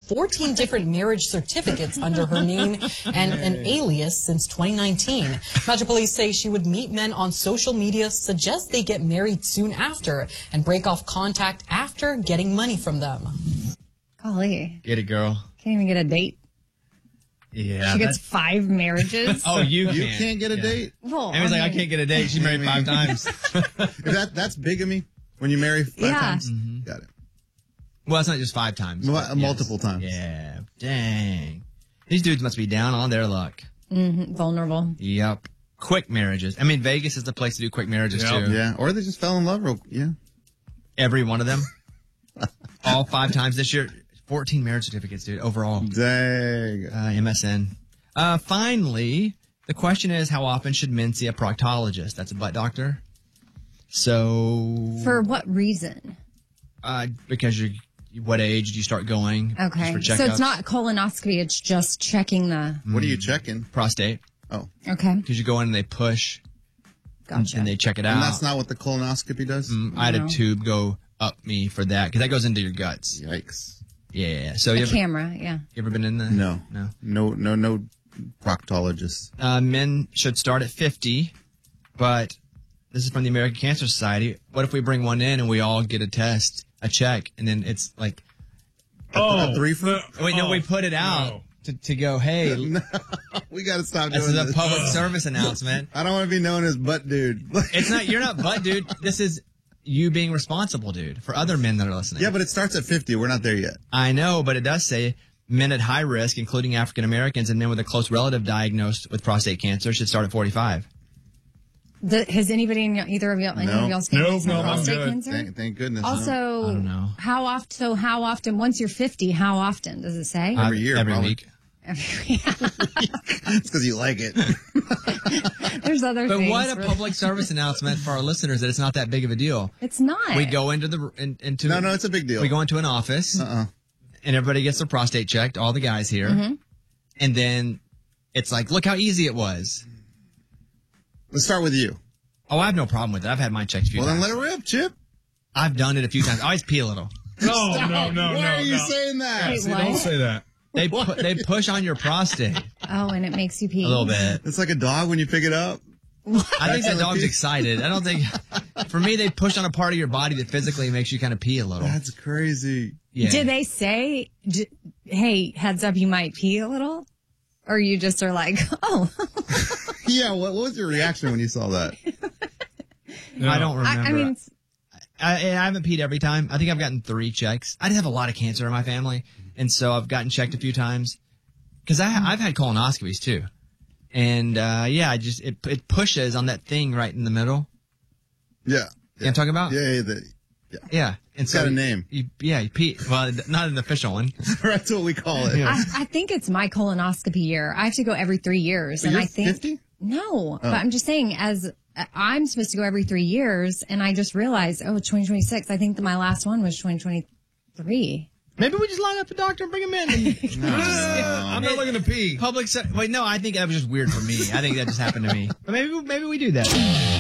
14 different marriage certificates under her name and an alias since 2019. Metro Police say she would meet men on social media, suggest they get married soon after, and break off contact after getting money from them. Golly. Get it, girl. Can't even get a date. Yeah. She gets 5 marriages. Oh, you can't get a date? Well, Amy's like, I can't get a date. She's married 5 times. That's bigamy when you marry 5 times? Mm-hmm. Got it. Well, it's not just 5 times. Multiple times. Yeah. Dang. These dudes must be down on their luck. Vulnerable. Yep. Quick marriages. I mean, Vegas is the place to do quick marriages, too. Yeah. Or they just fell in love. Every one of them. All 5 times this year. 14 marriage certificates, dude, overall. Dang. MSN. Finally, the question is, how often should men see a proctologist? That's a butt doctor. So... For what reason? Because what age do you start going? Okay. Just for So checkups? it's not colonoscopy, it's just checking the... What are you checking? Prostate. Oh. Okay. Because you go in and they push. Gotcha. And they check it out. And that's not what the colonoscopy does? I had a tube go up me for that, because that goes into your guts. Yikes. Yeah. So camera, yeah. You ever been in the... No. No proctologist. Men should start at 50, but this is from the American Cancer Society. What if we bring one in and we all get a check, and then it's like... a 3 for... Wait, no, we put it out to go, hey... No, we got to stop doing this. This is a public service announcement. I don't want to be known as butt dude. You're not butt dude. This is... you being responsible, dude, for other men that are listening. Yeah, but it starts at 50. We're not there yet. I know, but it does say men at high risk, including African Americans and men with a close relative diagnosed with prostate cancer, should start at 45. Has anybody in either of y'all's families had prostate cancer? Thank goodness. Also, I don't know. How often, once you're 50, how often does it say? Every year, every probably. week. It's because you like it. There's other But things. what a public service announcement for our listeners that it's not that big of a deal. It's not. We go into No, it's a big deal. We go into an office, and everybody gets their prostate checked, all the guys here, and then it's like, look how easy it was. Let's start with you. Oh, I have no problem with it. I've had mine checked a few times. Well, then let it rip, Chip. I've done it a few times. I always pee a little. No. Why are you saying that? Wait, Don't say that. They push on your prostate Oh, and it makes you pee. a little bit. It's like a dog when you pick it up. I think that dog's excited. I don't think, for me, they push on a part of your body that physically makes you kind of pee a little. That's crazy. Yeah. Did they say, hey, heads up, you might pee a little? Or you just are like, oh. Yeah, what was your reaction when you saw that? I don't remember. I mean, I haven't peed every time. I think I've gotten 3 checks. I did have a lot of cancer in my family, and so I've gotten checked a few times. Because I've had colonoscopies too. And it pushes on that thing right in the middle. Yeah. You know what I'm talking about? Yeah. And It's got a name. You pee. Well, not an official one. That's what we call it. I think it's my colonoscopy year. I have to go every 3 years. But and you're I think 50? No, but I'm just saying, as I'm supposed to go every 3 years, and I just realized, it's 2026. I think that my last one was 2023. Maybe we just line up the doctor and bring him in. I'm not looking to pee. Wait, no, I think that was just weird for me. I think that just happened to me. But maybe we do that.